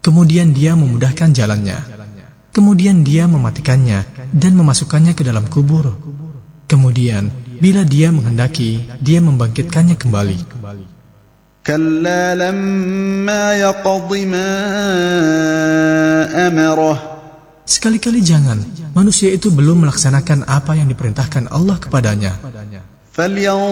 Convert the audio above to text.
kemudian dia memudahkan jalannya. Kemudian dia mematikannya dan memasukkannya ke dalam kubur. Kemudian, bila dia menghendaki, dia membangkitkannya kembali. كلا لما يقض ما أمره. Sekali-kali jangan, manusia itu belum melaksanakan apa yang diperintahkan Allah kepadanya.